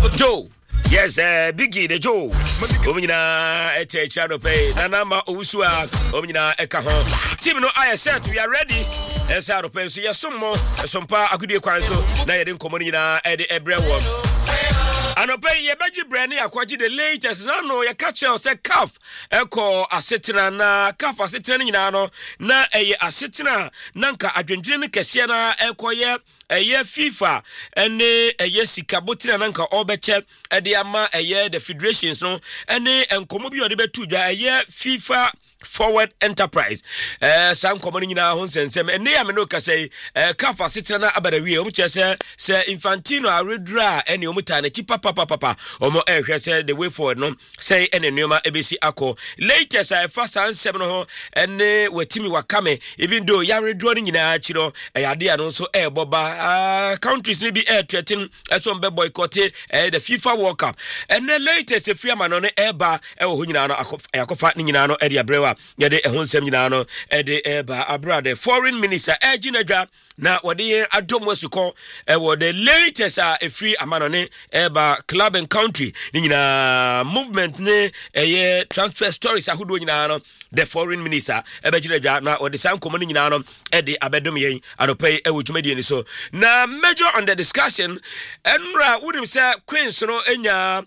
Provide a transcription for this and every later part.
Joe. Yes, Biggie the Joe. Omina ete chano pay. Nanama Usua. Omina ekaho. Team no I said we are ready. Esa ro pay so yesomo esompa agudie kwan so na yede nkomoni na ede ebrewo. Anope ye beji brand akwaji the latest no ye catch us say calf eko asetena na calf asetena nyina no na eye asetena nanka adwendwene ne kese na ekoye eye FIFA ene eye sikabotira nanka obeche ede ama eye the federations no ene enkomo bi ode betu dwa eye FIFA Forward Enterprise san komoni nyina ho nsensem ene ya me no ka say kafa setena na abarawie omu chese se Infantino aredra ene omu ta na chi papa omo ehwe say the way forward no say ene nneoma ebesi akọ latest fa san nsem no ho ene watimi wakame even though ya redro ni nyina chiro yade ya no so boba countries ni bi threaten so mbe boycott the FIFA World Cup ene latest free man no eba ho nyina no akofa ni nyina no ede abrewa yade ehonsem nyina no ede eba abroad foreign minister ejinadwa na wode adomwasuko wo the latest free amanone eba club and country ni nyina movement ne transfer stories ahudo nyina no the foreign minister ejinadwa na wode san komo ni nyina no ede abedom yen anopay ewujumadi ni so na major on the discussion enra wodim say queens no enya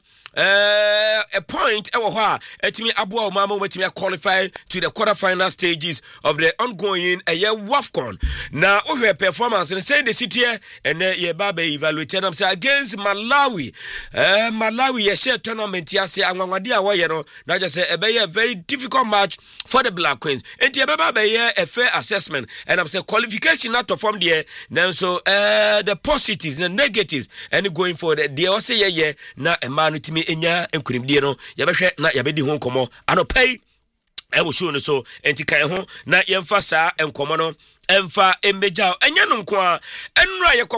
a point etimi aboa o mama wetimi qualify to the quarterfinal stages of the ongoing WAFCON na ohwe performance and say the city and ye baba evaluate am say against Malawi ye share tournament ya say anwade a woye no na just say a very difficult match for the Black Queens and ye baba ye a fair assessment and I'm say qualification not to form there now so the positives and negatives and going forward they also ye na a man enya enkunimdie no yabehwe na yabedi ho nkomo anopay ewo show no so entikan ho na yemfa saa enkomo no emfa embeja enya no nko a enura